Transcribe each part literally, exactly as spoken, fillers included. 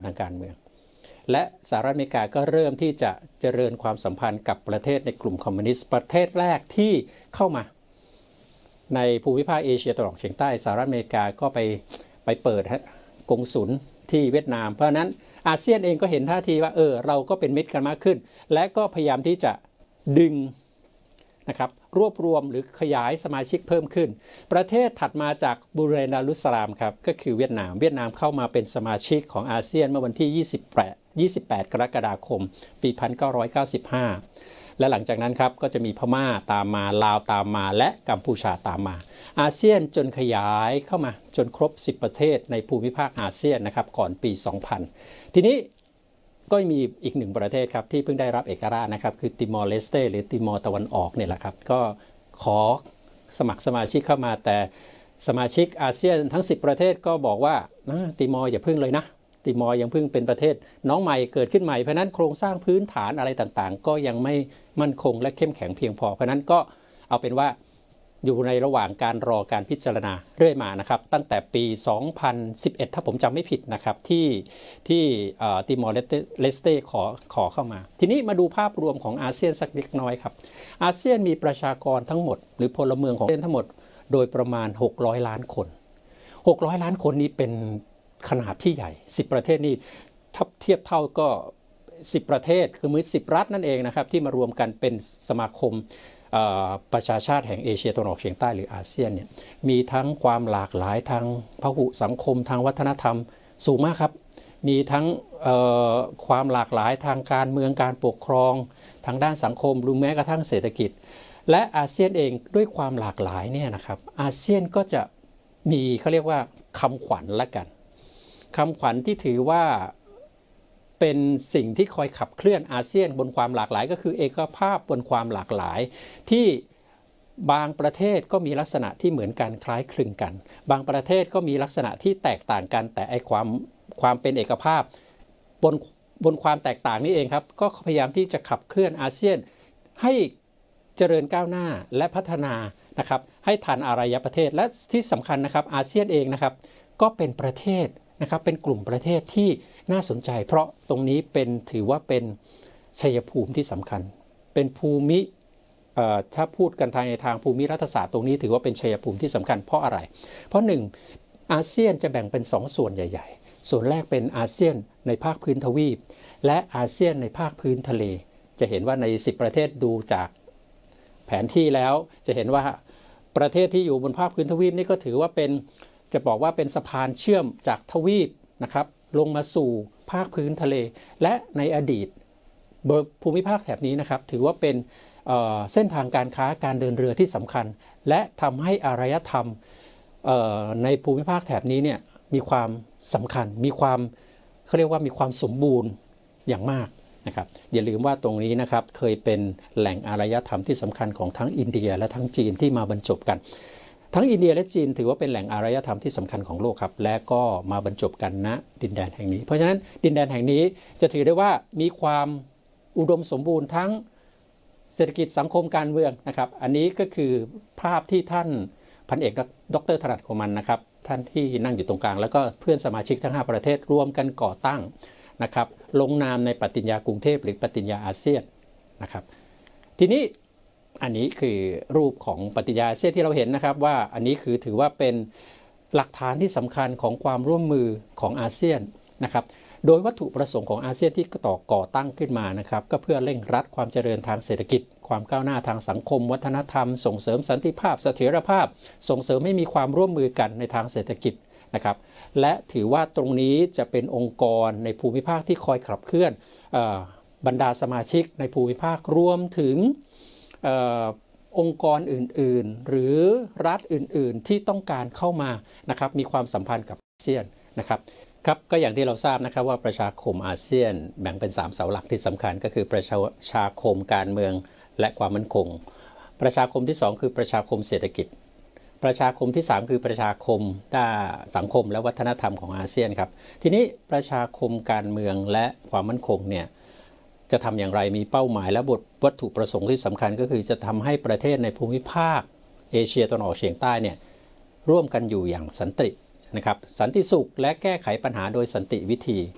ทางการเมืองและสหรัฐอเมริกาก็เริ่มที่จะเจริญความสัมพันธ์กับประเทศในกลุ่มคอมมิวนิสต์ประเทศแรกที่เข้ามาในภูมิภาคเอเชียตะวันออกเฉียงใต้สหรัฐอเมริกาก็ไปไปเปิดกงสุลที่เวียดนามเพราะฉะนั้นอาเซียนเองก็เห็นท่าทีว่าเออเราก็เป็นมิตรกันมากขึ้นและก็พยายามที่จะดึงนะครับรวบรวมหรือขยายสมาชิกเพิ่มขึ้นประเทศถัดมาจากบรูไนดารุสสลามครับก็คือเวียดนามเวียดนามเข้ามาเป็นสมาชิกของอาเซียนเมื่อวันที่ยี่สิบแปด ยี่สิบแปดกรกฎาคมปีหนึ่งพันเก้าร้อยเก้าสิบห้าและหลังจากนั้นครับก็จะมีพม่าตามมาลาวตามมาและกัมพูชาตามมาอาเซียนจนขยายเข้ามาจนครบสิบประเทศในภูมิภาคอาเซียนนะครับก่อนปีสองพันทีนี้ก็มีอีกหนึ่งประเทศครับที่เพิ่งได้รับเอกราชนะครับคือติมอร์เลสเตหรือติมอร์ตะวันออกเนี่ยแหละครับก็ขอสมัครสมาชิกเข้ามาแต่สมาชิกอาเซียนทั้งสิบประเทศก็บอกว่าติมอร์อย่าพึ่งเลยนะติมอร์ยังเพิ่งเป็นประเทศน้องใหม่เกิดขึ้นใหม่เพราะนั้นโครงสร้างพื้นฐานอะไรต่างๆก็ยังไม่มั่นคงและเข้มแข็งเพียงพอเพราะนั้นก็เอาเป็นว่าอยู่ในระหว่างการรอการพิจารณาเรื่อยมานะครับตั้งแต่ปีสองพันสิบเอ็ดถ้าผมจำไม่ผิดนะครับที่ที่ติมอร์เลสเตขอขอเข้ามาทีนี้มาดูภาพรวมของอาเซียนสักเล็กน้อยครับอาเซียนมีประชากรทั้งหมดหรือพลเมืองของอาเซียนทั้งหมดโดยประมาณหกร้อยล้านคนหกร้อยล้านคนนี้เป็นขนาดที่ใหญ่สิบประเทศนี่ถ้าเทียบเท่าก็สิบประเทศคือมือสิบรัฐนั่นเองนะครับที่มารวมกันเป็นสมาคมประชาชาติแห่งเอเชียตะวันออกเฉียงใต้หรืออาเซียนเนี่ยมีทั้งความหลากหลายทางพหุสังคมทางวัฒนธรรมสูงมากครับมีทั้งความหลากหลายทางการเมืองการปกครองทางด้านสังคมรวมแม้กระทั่งเศรษฐกิจและอาเซียนเองด้วยความหลากหลายเนี่ยนะครับอาเซียนก็จะมีเขาเรียกว่าคำขวัญละกันคำขวัญที่ถือว่าเป็นสิ่งที่คอยขับเคลื่อนอาเซียนบนความหลากหลายก็คือเอกภาพบนความหลากหลายที่บางประเทศก็มีลักษณะที่เหมือนกันคล้ายคลึงกันบางประเทศก็มีลักษณะที่แตกต่างกันแต่ไอความความเป็นเอกภาพบนบนความแตกต่างนี้เองครับก็พยายามที่จะขับเคลื่อนอาเซียนให้เจริญก้าวหน้าและพัฒนานะครับให้ทันอารยประเทศและที่สำคัญนะครับอาเซียนเองนะครับก็เป็นประเทศนะครับเป็นกลุ่มประเทศที่น่าสนใจเพราะตรงนี้เป็นถือว่าเป็นชัยภูมิที่สำคัญเป็นภูมิถ้าพูดกันทางในทางภูมิรัฐศาสตร์ตรงนี้ถือว่าเป็นชัยภูมิที่สำคัญเพราะอะไรเพราะหนึ่งอาเซียนจะแบ่งเป็นสองส่วนใหญ่ๆส่วนแรกเป็นอาเซียนในภาคพื้นทวีปและอาเซียนในภาคพื้นทะเลจะเห็นว่าในสิบประเทศดูจากแผนที่แล้วจะเห็นว่าประเทศที่อยู่บนภาคพื้นทวีปนี่ก็ถือว่าเป็นจะบอกว่าเป็นสะพานเชื่อมจากทวีปนะครับลงมาสู่ภาคพื้นทะเลและในอดีตภูมิภาคแถบนี้นะครับถือว่าเป็นเ, เส้นทางการค้าการเดินเรือที่สำคัญและทำให้อารยธรรมในภูมิภาคแถบนี้เนี่ยมีความสำคัญมีความเขาเรียกว่ามีความสมบูรณ์อย่างมากนะครับอย่าลืมว่าตรงนี้นะครับเคยเป็นแหล่งอารยธรรมที่สำคัญของทั้งอินเดียและทั้งจีนที่มาบรรจบกันทั้งอินเดียและจีนถือว่าเป็นแหล่งอารยธรรมที่สำคัญของโลกครับและก็มาบรรจบกันณดินแดนแห่งนี้เพราะฉะนั้นดินแดนแห่งนี้จะถือได้ว่ามีความอุดมสมบูรณ์ทั้งเศรษฐกิจสังคมการเมืองนะครับอันนี้ก็คือภาพที่ท่านพันเอกดร.ถนัดโคมันนะครับท่านที่นั่งอยู่ตรงกลางแล้วก็เพื่อนสมาชิกทั้งห้าประเทศรวมกันก่อตั้งนะครับลงนามในปฏิญญากรุงเทพหรือปฏิญญาอาเซียนนะครับทีนี้อันนี้คือรูปของปฏิญญาอาเซียนที่เราเห็นนะครับว่าอันนี้คือถือว่าเป็นหลักฐานที่สำคัญของความร่วมมือของอาเซียนนะครับโดยวัตถุประสงค์ของอาเซียนที่ต่อก่อตั้งขึ้นมานะครับก็เพื่อเร่งรัดความเจริญทางเศรษฐกิจความก้าวหน้าทางสังคมวัฒนธรรมส่งเสริมสันติภาพเสถียรภาพส่งเสริมให้มีความร่วมมือกันในทางเศรษฐกิจนะครับและถือว่าตรงนี้จะเป็นองค์กรในภูมิภาคที่คอยขับเคลื่อนบรรดาสมาชิกในภูมิภาครวมถึงองค์กรอื่นๆหรือรัฐอื่นๆที่ต้องการเข้ามานะครับมีความสัมพันธ์กับอาเซียนนะครับครับก็อย่างที่เราทราบนะครับว่าประชาคมอาเซียนแบ่งเป็นสามเสาหลักที่สำคัญก็คือประชาคมการเมืองและความมั่นคงประชาคมที่สองคือประชาคมเศรษฐกิจประชาคมที่สามคือประชาคมด้านสังคมและวัฒนธรรมของอาเซียนครับทีนี้ประชาคมการเมืองและความมั่นคงเนี่ยจะทำอย่างไรมีเป้าหมายและบทวัตถุประสงค์ที่สำคัญก็คือจะทำให้ประเทศในภูมิภาคเอเชียตะวันออกเฉียงใต้เนี่ยร่วมกันอยู่อย่างสันตินะครับสันติสุขและแก้ไขปัญหาโดยสันติวิธี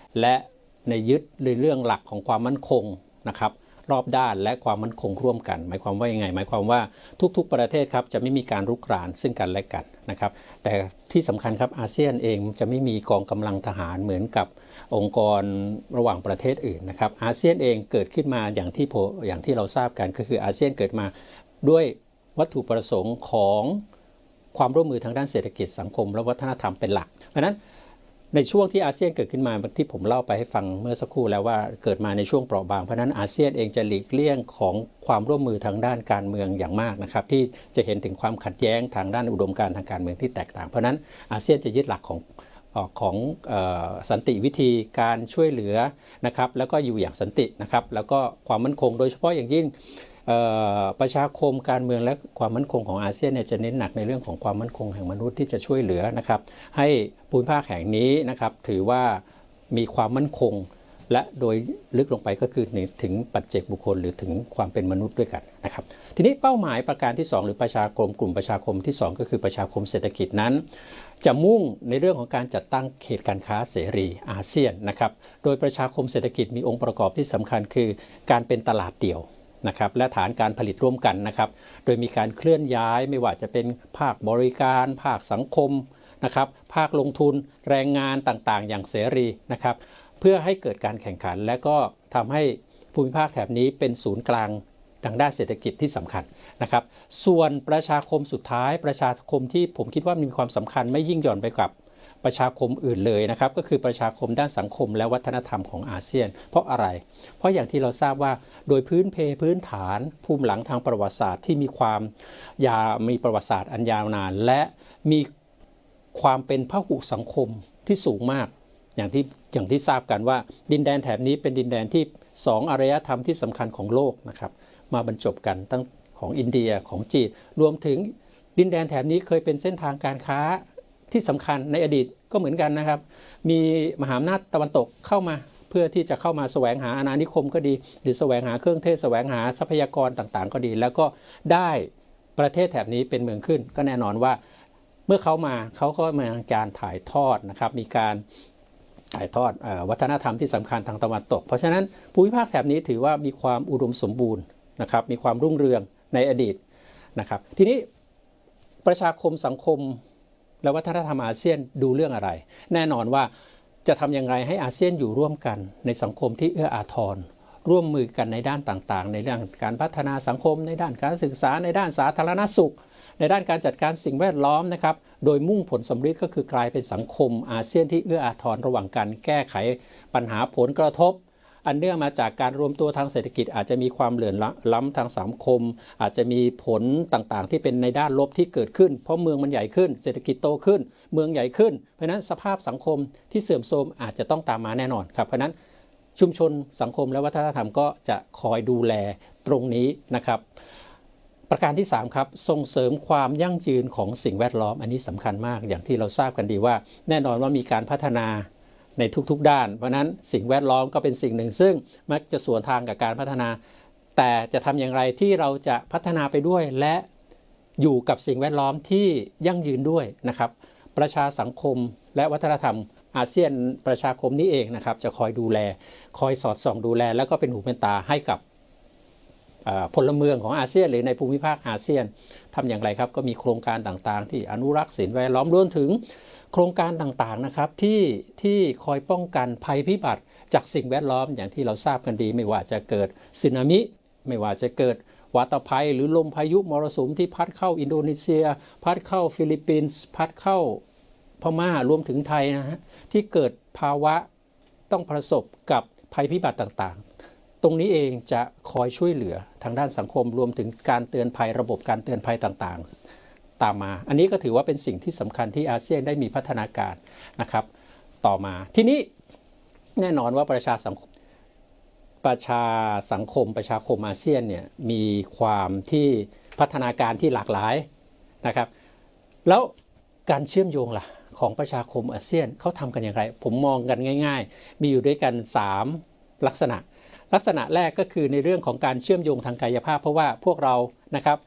และในยึดในเรื่องหลักของความมั่นคงนะครับรอบด้านและความมั่นคงร่วมกันหมายความว่ายังไงหมายความว่าทุกๆประเทศครับจะไม่มีการรุกรานซึ่งกันและกันนะครับแต่ที่สำคัญครับอาเซียนเองจะไม่มีกองกำลังทหารเหมือนกับองค์กรระหว่างประเทศอื่นนะครับอาเซียนเองเกิดขึ้นมาอย่างที่อย่างที่เราทราบกันก็คืออาเซียนเกิดมาด้วยวัตถุประสงค์ของความร่วมมือทางด้านเศรษฐกิจสังคมและวัฒนธรรมเป็นหลักเพราะนั้นในช่วงที่อาเซียนเกิดขึ้นมาที่ผมเล่าไปให้ฟังเมื่อสักครู่แล้วว่าเกิดมาในช่วงเปราะบางเพราะนั้นอาเซียนเองจะหลีกเลี่ยงของความร่วมมือทางด้านการเมืองอย่างมากนะครับที่จะเห็นถึงความขัดแย้งทางด้านอุดมการณ์ทางการเมืองที่แตกต่างเพราะนั้นอาเซียนจะยึดหลักของของสันติวิธีการช่วยเหลือนะครับแล้วก็อยู่อย่างสันตินะครับแล้วก็ความมั่นคงโดยเฉพาะอย่างยิ่งประชาคมการเมืองและความมั่นคงของอาเซียนเนี่ยจะเน้นหนักในเรื่องของความมั่นคงแห่งมนุษย์ที่จะช่วยเหลือนะครับให้ภูมิภาคแห่งนี้นะครับถือว่ามีความมั่นคงและโดยลึกลงไปก็คือถึงปัจเจกบุคคลหรือถึงความเป็นมนุษย์ด้วยกันนะครับทีนี้เป้าหมายประการที่สองหรือประชาคมกลุ่มประชาคมที่สองก็คือประชาคมเศรษฐกิจนั้นจะมุ่งในเรื่องของการจัดตั้งเขตการค้าเสรีอาเซียนนะครับโดยประชาคมเศรษฐกิจมีองค์ประกอบที่สำคัญคือการเป็นตลาดเดี่ยวนะครับและฐานการผลิตร่วมกันนะครับโดยมีการเคลื่อนย้ายไม่ว่าจะเป็นภาคบริการภาคสังคมนะครับภาคลงทุนแรงงานต่างๆอย่างเสรีนะครับเพื่อให้เกิดการแข่งขันและก็ทำให้ภูมิภาคแถบนี้เป็นศูนย์กลางทางด้านเศรษฐกิจที่สำคัญนะครับส่วนประชาคมสุดท้ายประชาคมที่ผมคิดว่ามีความสำคัญไม่ยิ่งหย่อนไปกับประชาคมอื่นเลยนะครับก็คือประชาคมด้านสังคมและวัฒนธรรมของอาเซียนเพราะอะไรเพราะอย่างที่เราทราบว่าโดยพื้นเพพื้นฐานภูมิหลังทางประวัติศาสตร์ที่มีความยามีประวัติศาสตร์อันยาวนานและมีความเป็นพหุสังคมที่สูงมากอย่างที่อย่างที่ทราบกันว่าดินแดนแถบนี้เป็นดินแดนที่สองอารยธรรมที่สำคัญของโลกนะครับมาบรรจบกันตั้งของอินเดียของจีนรวมถึงดินแดนแถบนี้เคยเป็นเส้นทางการค้าที่สำคัญในอดีตก็เหมือนกันนะครับมีมหาอำนาจตะวันตกเข้ามาเพื่อที่จะเข้ามาแสวงหาอาณานิคมก็ดีหรือแสวงหาเครื่องเทศแสวงหาทรัพยากรต่างๆก็ดีแล้วก็ได้ประเทศแถบนี้เป็นเมืองขึ้นก็แน่นอนว่าเมื่อเขามาเขาก็มีการถ่ายทอดนะครับมีการถ่ายทอดวัฒนธรรมที่สำคัญทางตะวันตกเพราะฉะนั้นภูมิภาคแถบนี้ถือว่ามีความอุดมสมบูรณ์นะครับมีความรุ่งเรืองในอดีตนะครับทีนี้ประชาคมสังคมและวัฒนธรรมอาเซียนดูเรื่องอะไรแน่นอนว่าจะทำอย่างไรให้อาเซียนอยู่ร่วมกันในสังคมที่เอื้ออาทรร่วมมือกันในด้านต่างๆในเรื่องการพัฒนาสังคมในด้านการศึกษาในด้านสาธารณสุขในด้านการจัดการสิ่งแวดล้อมนะครับโดยมุ่งผลสำเร็จก็คือกลายเป็นสังคมอาเซียนที่เอื้ออาทรระหว่างการแก้ไขปัญหาผลกระทบอันเนื่องมาจากการรวมตัวทางเศรษฐกิจอาจจะมีความเหลื่อมล้ำทางสังคมอาจจะมีผลต่างๆที่เป็นในด้านลบที่เกิดขึ้นเพราะเมืองมันใหญ่ขึ้นเศรษฐกิจโตขึ้นเมืองใหญ่ขึ้นเพราะฉะนั้นสภาพสังคมที่เสื่อมโทรมอาจจะต้องตามมาแน่นอนครับเพราะฉะนั้นชุมชนสังคมและวัฒนธรรมก็จะคอยดูแลตรงนี้นะครับประการที่สามครับส่งเสริมความยั่งยืนของสิ่งแวดล้อมอันนี้สำคัญมากอย่างที่เราทราบกันดีว่าแน่นอนว่ามีการพัฒนาในทุกๆด้านเพราะนั้นสิ่งแวดล้อมก็เป็นสิ่งหนึ่งซึ่งมักจะสวนทางกับการพัฒนาแต่จะทำอย่างไรที่เราจะพัฒนาไปด้วยและอยู่กับสิ่งแวดล้อมที่ยั่งยืนด้วยนะครับประชาสังคมและวัฒนธรรมอาเซียนประชาคมนี้เองนะครับจะคอยดูแลคอยสอดส่องดูแลแล้วก็เป็นหูเป็นตาให้กับพลเมืองของอาเซียนหรือในภูมิภาคอาเซียนทำอย่างไรครับก็มีโครงการต่างๆที่อนุรักษ์สิ่งแวดล้อมรวมถึงโครงการต่างๆนะครับที่ที่คอยป้องกันภัยพิบัติจากสิ่งแวดล้อมอย่างที่เราทราบกันดีไม่ว่าจะเกิดสึนามิไม่ว่าจะเกิดวัตภัยหรือลมพายุมรสุมที่พัดเข้าอินโดนีเซียพัดเข้าฟิลิปปินส์พัดเข้าพม่ารวมถึงไทยนะฮะที่เกิดภาวะต้องประสบกับภัยพิบัติต่างๆตรงนี้เองจะคอยช่วยเหลือทางด้านสังคมรวมถึงการเตือนภัยระบบการเตือนภัยต่างๆตามมาอันนี้ก็ถือว่าเป็นสิ่งที่สำคัญที่อาเซียนได้มีพัฒนาการนะครับต่อมาทีนี้แน่นอนว่าประชาสังคมประชาสังคมประชาคมอาเซียนเนี่ยมีความที่พัฒนาการที่หลากหลายนะครับแล้วการเชื่อมโยงล่ะของประชาคมอาเซียนเขาทำกันอย่างไรผมมองกันง่ายๆมีอยู่ด้วยกันสามลักษณะลักษณะแรกก็คือในเรื่องของการเชื่อมโยงทางกายภาพเพราะว่าพวกเรานะครับ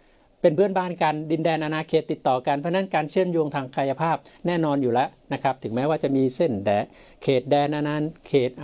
เป็นเพื่อนบ้านกันดินแดนอาณาเขตติดต่อกันเพราะนั้นการเชื่อมโยงทางกายภาพแน่นอนอยู่แล้วนะครับถึงแม้ว่าจะมีเส้นแดนเขตแดนอาณาเขต